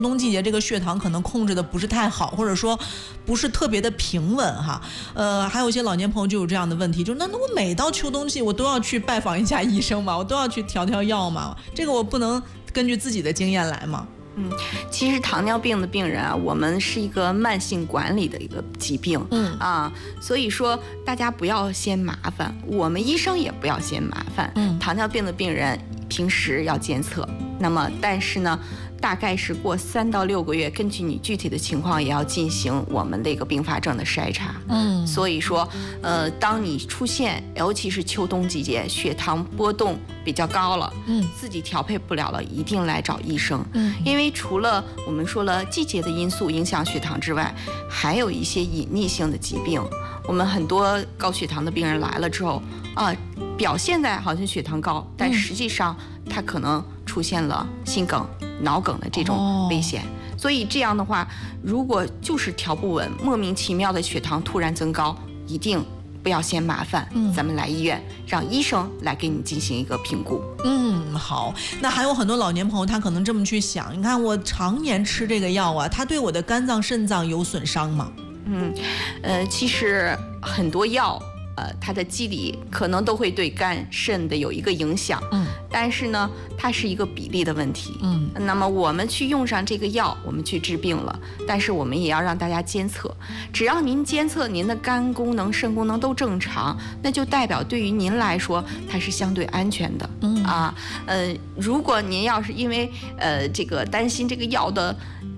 冬季节这个血糖可能控制的不是太好，或者说不是特别的平稳哈。还有一些老年朋友就有这样的问题，就那我每到秋冬季我都要去拜访一下医生嘛，我都要去调药嘛，这个我不能根据自己的经验来吗？ 其实糖尿病的病人啊，我们是一个慢性管理的一个疾病，所以说大家不要嫌麻烦，我们医生也不要嫌麻烦。糖尿病的病人平时要监测，那么但是呢，大概是过3到6个月，根据你具体的情况，也要进行我们的一个并发症的筛查。所以说，当你出现，尤其是秋冬季节，血糖波动比较高了，自己调配不了了，一定来找医生。因为除了我们说了季节的因素影响血糖之外，还有一些隐匿性的疾病。我们很多高血糖的病人来了之后，表现在好像血糖高，但实际上他可能出现了心梗、脑梗的这种危险。所以这样的话，如果就是调不稳，莫名其妙的血糖突然增高，一定不要嫌麻烦，咱们来医院，让医生来给你进行一个评估。 好，那还有很多老年朋友，他可能这么去想，你看我常年吃这个药啊，它对我的肝脏、肾脏有损伤吗？ 其实很多药，它的机理可能都会对肝肾的有一个影响，但是呢，它是一个比例的问题，那么我们去用上这个药，我们去治病了，但是我们也要让大家监测，只要您监测您的肝功能、肾功能都正常，那就代表对于您来说它是相对安全的，如果您要是因为这个担心这个药的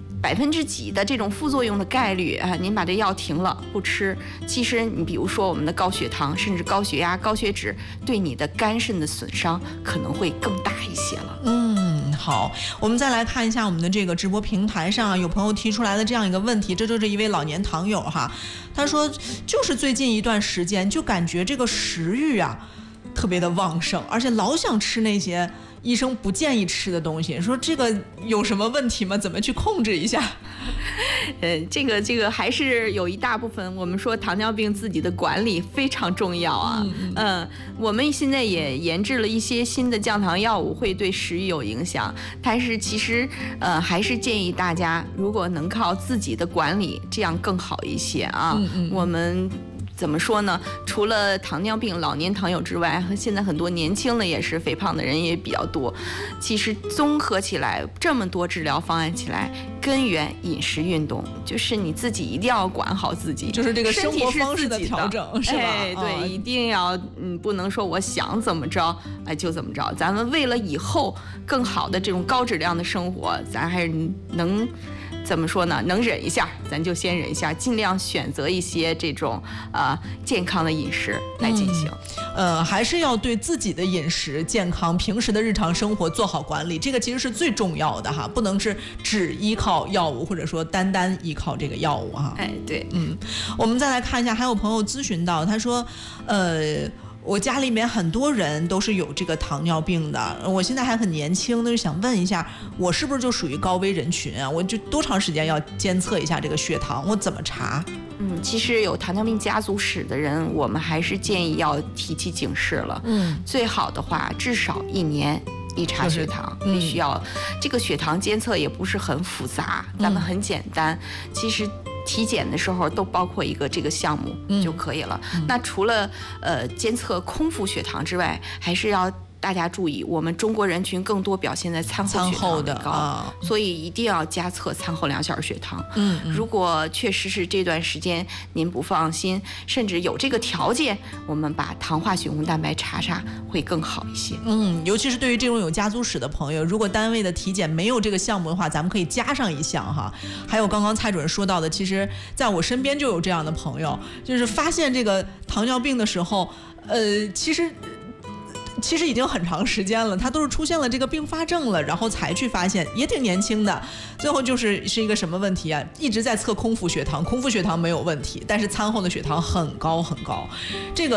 %几的这种副作用的概率啊，您把这药停了不吃，其实你比如说我们的高血糖，甚至高血压、高血脂，对你的肝肾的损伤可能会更大一些了。 好，我们再来看一下我们的这个直播平台上，有朋友提出来的这样一个问题，这就是一位老年糖友哈，他说就是最近一段时间就感觉这个食欲啊特别的旺盛，而且老想吃那些医生不建议吃的东西，说这个有什么问题吗？怎么去控制一下？ 这个还是有一大部分，我们说糖尿病自己的管理非常重要啊。我们现在也研制了一些新的降糖药物，会对食欲有影响，但是其实还是建议大家，如果能靠自己的管理，这样更好一些啊。我们怎么说呢？除了糖尿病老年糖友之外，现在很多年轻的也是肥胖的人也比较多。其实综合起来，这么多治疗方案起来，根源饮食运动，就是你自己一定要管好自己， 就是这个生活方式的调整，是吧？ 对，一定要，不能说我想怎么着，就怎么着。咱们为了以后更好的这种高质量的生活，咱还是能。怎么说呢？能忍一下，咱就先忍一下，尽量选择一些这种健康的饮食来进行。 还是要对自己的饮食健康、平时的日常生活做好管理，这个其实是最重要的哈，不能是只依靠药物，或者说单依靠这个药物哈。 对， 我们再来看一下，还有朋友咨询到，他说，我家里面很多人都是有这个糖尿病的，我现在还很年轻，那就想问一下，我是不是就属于高危人群啊？我就多长时间要监测一下这个血糖？我怎么查？ 其实有糖尿病家族史的人，我们还是建议要提起警示了。最好的话，至少1年一查血糖，必须要。这个血糖监测也不是很复杂，咱们很简单。其实体检的时候都包括一个这个项目就可以了。那除了监测空腹血糖之外，还是要大家注意，我们中国人群更多表现在餐后血糖的高，所以一定要加测餐后2小时血糖。如果确实是这段时间您不放心，甚至有这个条件，我们把糖化血红蛋白查会更好一些。 尤其是对于这种有家族史的朋友，如果单位的体检没有这个项目的话，咱们可以加上一项哈。还有刚刚蔡主任说到的，其实在我身边就有这样的朋友，就是发现这个糖尿病的时候，其实已经很长时间了，他都是出现了这个并发症了，然后才去发现，也挺年轻的。最后是一个什么问题啊？一直在测空腹血糖，空腹血糖没有问题，但是餐后的血糖很高很高。这个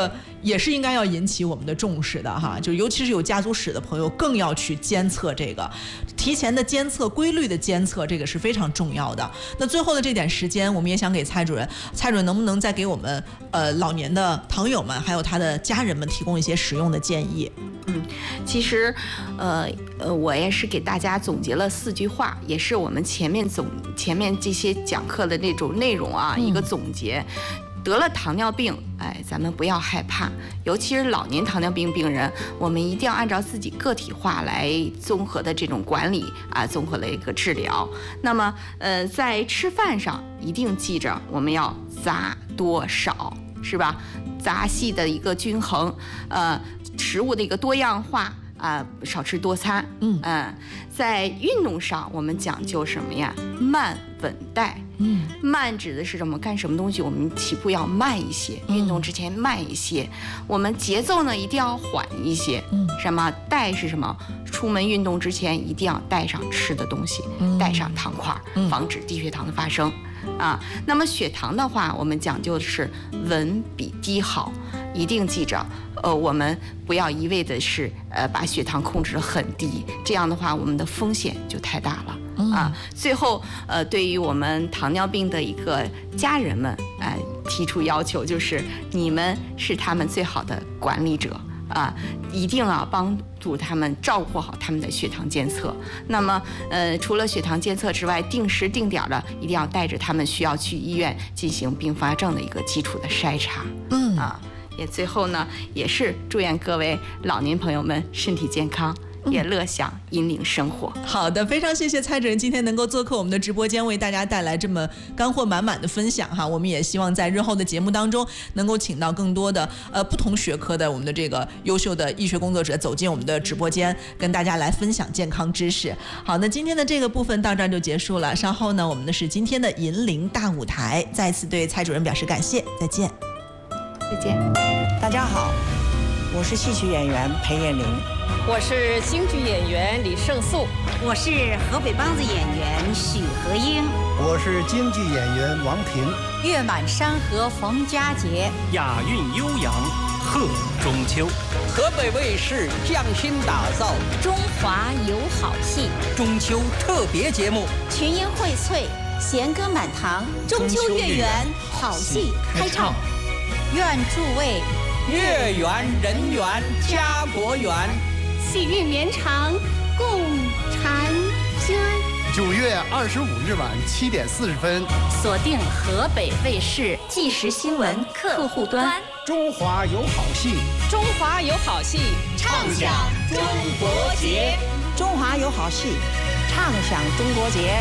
也是应该要引起我们的重视的哈，就尤其是有家族史的朋友更要去监测这个，提前的监测、规律的监测，这个是非常重要的。那最后的这点时间，我们也想给蔡主任能不能再给我们老年的糖友们还有他的家人们提供一些实用的建议？ 其实我也是给大家总结了4句话，也是我们前面这些讲课的那种内容啊，一个总结。得了糖尿病，咱们不要害怕，尤其是老年糖尿病病人，我们一定要按照自己个体化来综合的这种管理啊，综合的一个治疗。那么，在吃饭上一定记着，我们要杂多少，是吧？杂细的一个均衡，食物的一个多样化。少吃多餐。在运动上，我们讲究什么呀？慢稳带。慢指的是什么？干什么东西我们起步要慢一些，运动之前慢一些。我们节奏呢一定要缓一些。什么？带是什么？出门运动之前一定要带上吃的东西，带上糖块，防止低血糖的发生。那么血糖的话，我们讲究的是稳比低好，一定记着。我们不要一味的是把血糖控制得很低，这样的话我们的风险就太大了。最后对于我们糖尿病的一个家人们，提出要求，就是你们是他们最好的管理者。一定要帮助他们照顾好他们的血糖监测。那么，除了血糖监测之外，定时定点的一定要带着他们需要去医院进行并发症的一个基础的筛查。也最后呢，也是祝愿各位老年朋友们身体健康。也乐享引领生活。 好的，非常谢谢蔡主任今天能够做客我们的直播间，为大家带来这么干货满满的分享哈。我们也希望在日后的节目当中，能够请到更多的不同学科的我们的这个优秀的医学工作者走进我们的直播间，跟大家来分享健康知识。好，那今天的这个部分到这儿就结束了。稍后呢，我们的是今天的银铃大舞台，再次对蔡主任表示感谢，再见。 再见。 大家好，我是戏曲演员裴艳玲。 我是京剧演员李胜素， 我是河北梆子演员许和英， 我是京剧演员王平。 月满山河逢佳节， 雅韵悠扬贺中秋。 河北卫视匠心打造中华有好戏中秋特别节目， 群英荟萃，弦歌满堂，中秋月圆，好戏开唱。愿诸位月圆人圆家国圆， 喜运绵长共婵娟。 9月25日晚7点40分， 锁定河北卫视即时新闻客户端。 中华有好戏， 中华有好戏， 畅享中国节。 中华有好戏，畅享中国节。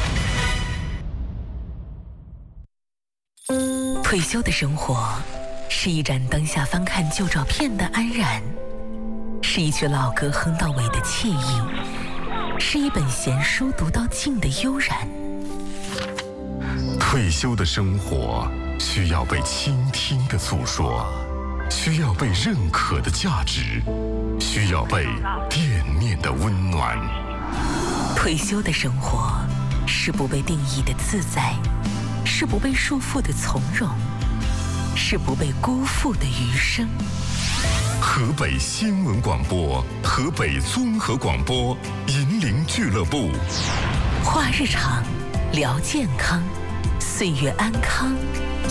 退休的生活是一盏灯下翻看旧照片的安然，是一曲老歌哼到尾的惬意，是一本闲书读到尽的悠然。 退休的生活需要被倾听的诉说，需要被认可的价值，需要被惦念的温暖。 退休的生活是不被定义的自在，是不被束缚的从容，是不被辜负的余生。 河北新闻广播，河北综合广播，银铃俱乐部， 话日常，聊健康，岁月安康。